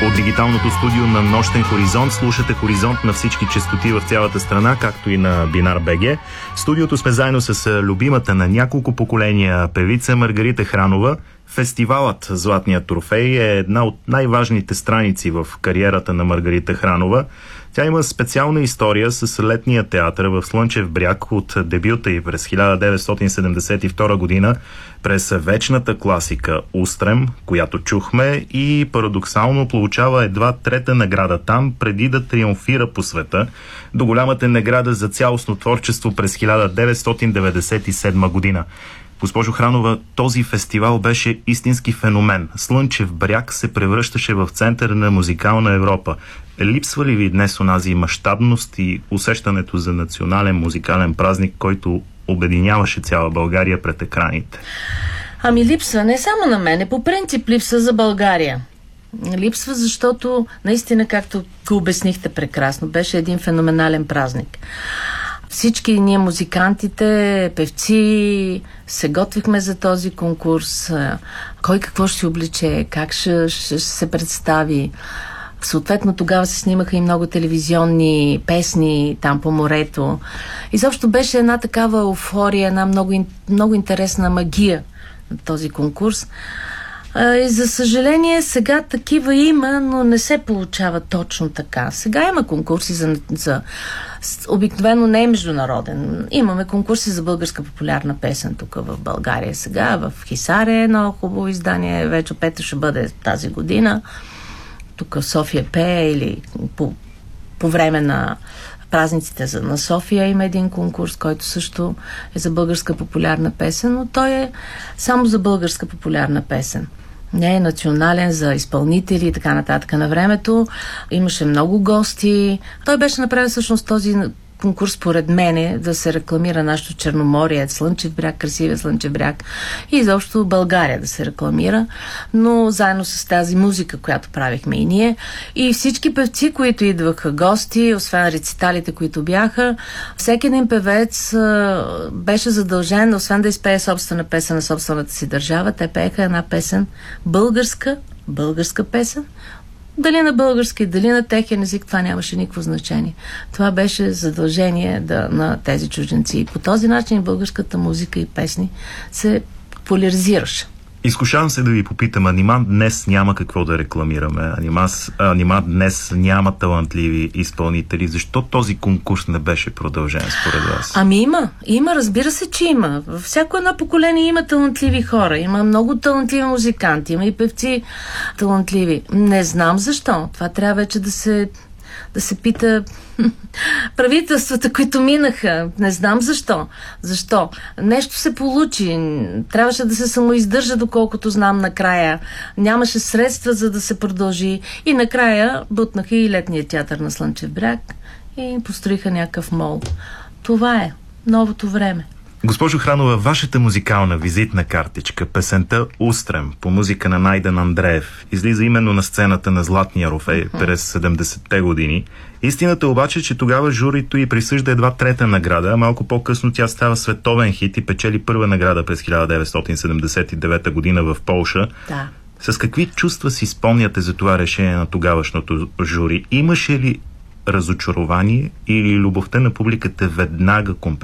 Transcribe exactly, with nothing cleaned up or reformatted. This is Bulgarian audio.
От дигиталното студио на Нощен хоризонт слушате Хоризонт на всички честоти в цялата страна, както и на Бинар БГ. В студиото сме заедно с любимата на няколко поколения певица Маргарита Хранова. Фестивалът Златният трофей е една от най-важните страници в кариерата на Маргарита Хранова. Тя има специална история с летния театър в Слънчев бряг от дебюта й през хиляда деветстотин седемдесет и втора година през вечната класика Устрем, която чухме, и парадоксално получава едва трета награда там, преди да триумфира по света до голямата награда за цялостно творчество през хиляда деветстотин деветдесет и седма година. Госпожо Хранова, този фестивал беше истински феномен. Слънчев бряг се превръщаше в център на музикална Европа. Липсва ли ви днес онази мащабност и усещането за национален музикален празник, който обединяваше цяла България пред екраните? Ами липсва не само на мене, по принцип липсва за България. Липсва, защото наистина, както го обяснихте прекрасно, беше един феноменален празник. Всички ние, музикантите, певци, се готвихме за този конкурс. Кой какво ще се облече, как ще, ще се представи. Съответно, тогава се снимаха и много телевизионни песни там по морето. Изобщо беше една такава еуфория, една много, много интересна магия на този конкурс. И за съжаление, сега такива има, но не се получава точно така. Сега има конкурси за, за обикновено не е международен. Имаме конкурси за българска популярна песен тук в България сега. В Хисар е едно хубаво издание, вече пето ще бъде тази година. Тук в София пее, или по, по време на празниците за, на София има един конкурс, който също е за българска популярна песен, но той е само за българска популярна песен. Не е национален, за изпълнители и така нататък. На времето имаше много гости. Той беше направен всъщност този конкурс, според мене, да се рекламира нашето Черноморие, Слънчев бряг, красивия Слънчев бряг и изобщо България да се рекламира, но заедно с тази музика, която правихме и ние. И всички певци, които идваха гости, освен рециталите, които бяха, всеки един певец а, беше задължен, освен да изпее собствена песен на собствената си държава, те пееха една песен, българска, българска песен, дали на български, дали на техен език, това нямаше никакво значение. Това беше задължение да, на тези чужденци. И по този начин българската музика и песни се популяризираше. Изкушавам се да ви попитам, а нима днес няма какво да рекламираме? А нима, а нима днес няма талантливи изпълнители? Защо този конкурс не беше продължен според вас? Ами има. Има, разбира се, че има. Във всяко едно поколение има талантливи хора. Има много талантливи музиканти. Има и певци талантливи. Не знам защо. Това трябва вече да се да се пита правителствата, които минаха. Не знам защо. Защо? Нещо се получи. Трябваше да се самоиздържа, доколкото знам накрая. Нямаше средства, за да се продължи. И накрая бутнаха и летния театър на Слънчев бряг и построиха някакъв мол. Това е новото време. Госпожо Хранова, вашата музикална визитна картичка, песента Устрем, по музика на Найден Андреев, излиза именно на сцената на Златния трофей през седемдесетте години. Истината обаче, че тогава журито й присъжда едва трета награда, а малко по-късно тя става световен хит и печели първа награда през хиляда деветстотин седемдесет и девета година в Полша. Да. С какви чувства си спомняте за това решение на тогавашното жури? Имаше ли разочарование или любовта на публиката веднага компенсира